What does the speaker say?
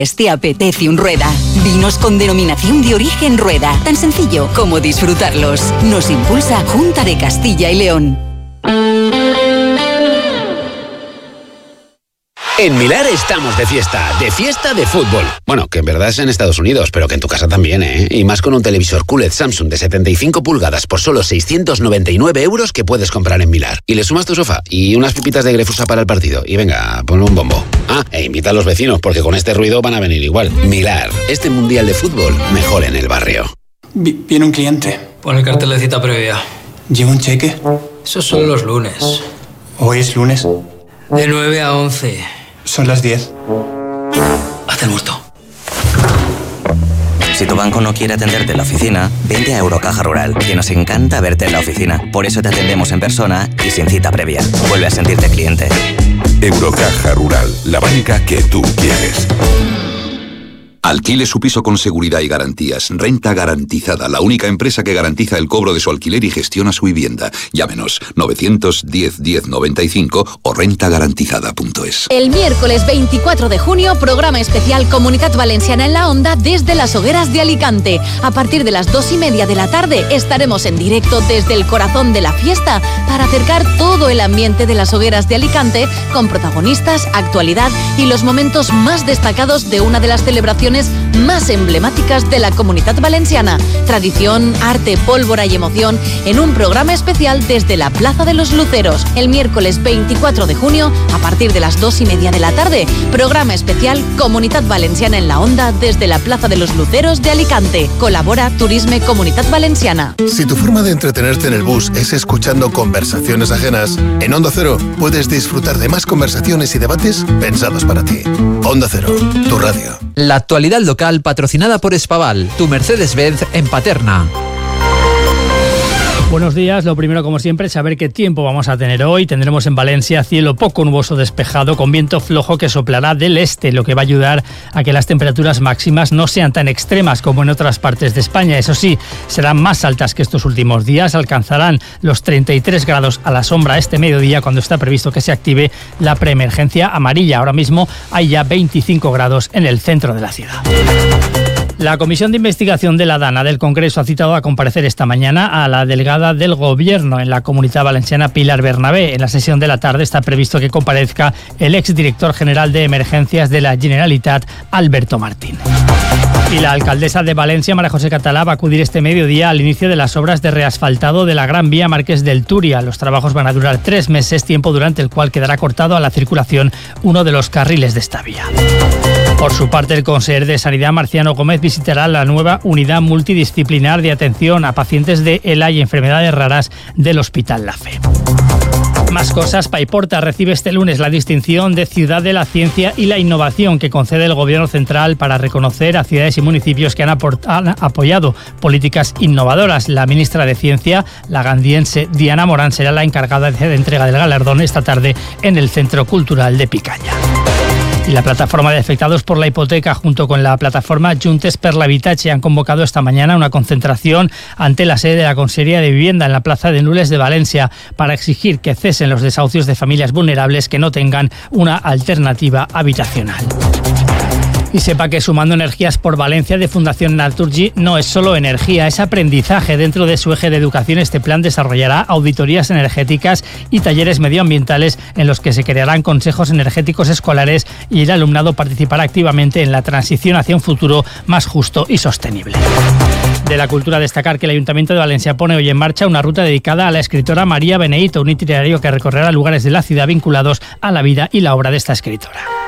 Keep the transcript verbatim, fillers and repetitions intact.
¿Te apetece un Rueda? Vinos con denominación de origen Rueda. Tan sencillo como disfrutarlos. Nos impulsa Junta de Castilla y León. En Milar estamos de fiesta, de fiesta de fútbol. Bueno, que en verdad es en Estados Unidos, pero que en tu casa también, ¿eh? Y más con un televisor Q L E D Samsung de setenta y cinco pulgadas por solo seiscientos noventa y nueve euros que puedes comprar en Milar. Y le sumas tu sofá y unas pipitas de Grefusa para el partido. Y venga, ponle un bombo. Ah, e invita a los vecinos, porque con este ruido van a venir igual. Milar, este mundial de fútbol, mejor en el barrio. Vi- viene un cliente. Pon el cartel de cita previa. ¿Lleva un cheque? Eso son los lunes. Hoy es lunes. De nueve a once. Son las diez. Haz el muerto. Si tu banco no quiere atenderte en la oficina, vente a Eurocaja Rural, que nos encanta verte en la oficina. Por eso te atendemos en persona y sin cita previa. Vuelve a sentirte cliente. Eurocaja Rural, la banca que tú quieres. Alquile su piso con seguridad y garantías. Renta Garantizada, la única empresa que garantiza el cobro de su alquiler y gestiona su vivienda. Llámenos novecientos diez diez noventa y cinco o renta garantizada punto es. El miércoles veinticuatro de junio, programa especial Comunitat Valenciana en la Onda desde las Hogueras de Alicante. A partir de las dos y media de la tarde estaremos en directo desde el corazón de la fiesta para acercar todo el ambiente de las Hogueras de Alicante con protagonistas, actualidad y los momentos más destacados de una de las celebraciones más emblemáticas de la Comunitat Valenciana. Tradición, arte, pólvora y emoción en un programa especial desde la Plaza de los Luceros. El miércoles veinticuatro de junio, a partir de las dos y media de la tarde, programa especial Comunitat Valenciana en la Onda desde la Plaza de los Luceros de Alicante. Colabora Turisme Comunitat Valenciana. Si tu forma de entretenerte en el bus es escuchando conversaciones ajenas, en Onda Cero puedes disfrutar de más conversaciones y debates pensados para ti. Onda Cero, tu radio. La actualidad local patrocinada por Espaval, tu Mercedes-Benz en Paterna. Buenos días. Lo primero, como siempre, saber qué tiempo vamos a tener hoy. Tendremos en Valencia cielo poco nuboso despejado con viento flojo que soplará del este, lo que va a ayudar a que las temperaturas máximas no sean tan extremas como en otras partes de España. Eso sí, serán más altas que estos últimos días. Alcanzarán los treinta y tres grados a la sombra este mediodía cuando está previsto que se active la preemergencia amarilla. Ahora mismo hay ya veinticinco grados en el centro de la ciudad. La Comisión de Investigación de la Dana del Congreso ha citado a comparecer esta mañana a la delegada del Gobierno en la Comunitat Valenciana, Pilar Bernabé. En la sesión de la tarde está previsto que comparezca el exdirector general de Emergencias de la Generalitat, Alberto Martín. Y la alcaldesa de Valencia, María José Catalá, va a acudir este mediodía al inicio de las obras de reasfaltado de la Gran Vía Marqués del Turia. Los trabajos van a durar tres meses, tiempo durante el cual quedará cortado a la circulación uno de los carriles de esta vía. Por su parte, el consejero de Sanidad, Marciano Gómez, visitará la nueva unidad multidisciplinar de atención a pacientes de E L A y enfermedades raras del Hospital La Fe. Más cosas. Paiporta recibe este lunes la distinción de Ciudad de la Ciencia y la Innovación que concede el Gobierno Central para reconocer a ciudades y municipios que han, han apoyado políticas innovadoras. La ministra de Ciencia, la gandiense Diana Morán, será la encargada de la entrega del galardón esta tarde en el Centro Cultural de Picaña. Y la plataforma de afectados por la hipoteca junto con la plataforma Juntes per l'Habitatge han convocado esta mañana una concentración ante la sede de la Consellería de Vivienda en la Plaza de Nules de Valencia para exigir que cesen los desahucios de familias vulnerables que no tengan una alternativa habitacional. Y sepa que Sumando Energías por Valencia de Fundación Naturgy no es solo energía, es aprendizaje. Dentro de su eje de educación, este plan desarrollará auditorías energéticas y talleres medioambientales en los que se crearán consejos energéticos escolares y el alumnado participará activamente en la transición hacia un futuro más justo y sostenible. De la cultura, destacar que el Ayuntamiento de Valencia pone hoy en marcha una ruta dedicada a la escritora María Beneito, un itinerario que recorrerá lugares de la ciudad vinculados a la vida y la obra de esta escritora.